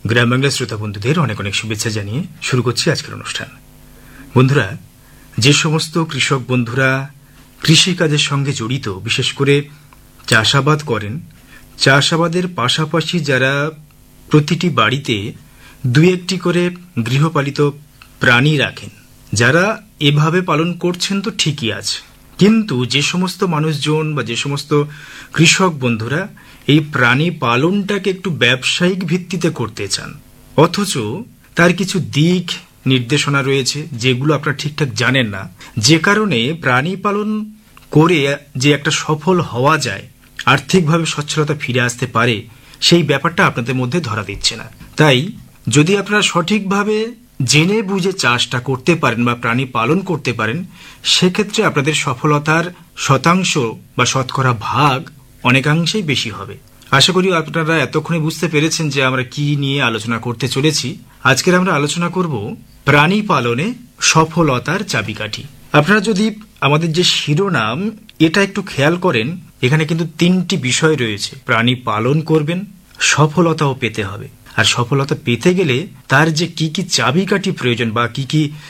গ্রাম বাংলা শ্রোতা বন্ধুদের অনেক অনেক শুভেচ্ছা জানিয়ে শুরু করছি আজকের অনুষ্ঠান। বন্ধুরা, যে সমস্ত কৃষক বন্ধুরা কৃষিকাজের সঙ্গে জড়িত, বিশেষ করে চাষাবাদ করেন, চাষাবাদের পাশাপাশি যারা প্রতিটি বাড়িতে দুই একটি করে গৃহপালিত প্রাণী রাখেন, যারা এভাবে পালন করছেন তো ঠিকই আছে, কিন্তু যে সমস্ত মানুষজন বা যে সমস্ত কৃষক বন্ধুরা এই প্রাণী পালনটাকে একটু ব্যবসায়িক ভিত্তিতে করতে চান, অথচ তার কিছু দিক নির্দেশনা রয়েছে যেগুলো আপনারা ঠিকঠাক জানেন না, যে কারণে প্রাণী পালন করে যে একটা সফল হওয়া যায়, আর্থিকভাবে সচ্ছলতা ফিরে আসতে পারে, সেই ব্যাপারটা আপনাদের মধ্যে ধরা দিচ্ছে না। তাই যদি আপনারা সঠিকভাবে জেনে বুঝে চাষটা করতে পারেন বা প্রাণী পালন করতে পারেন, সেক্ষেত্রে আপনাদের সফলতার শতাংশ বা শতকরা ভাগ অনেকাংশেই বেশি হবে। আশা করি আপনারা এতক্ষণে বুঝতে পেরেছেন যে আমরা কি নিয়ে আলোচনা করতে চলেছি। আজকের আমরা আলোচনা করব প্রাণী পালনে সফলতার চাবিকাঠি। আপনারা যদি আমাদের যে শিরোনাম এটা একটু খেয়াল করেন, এখানে কিন্তু তিনটি বিষয় রয়েছে। প্রাণী পালন করবেন, সফলতাও পেতে হবে, আর সফলতা পেতে গেলে তার যে কি কি চাবিকাঠি প্রয়োজন বা কি কি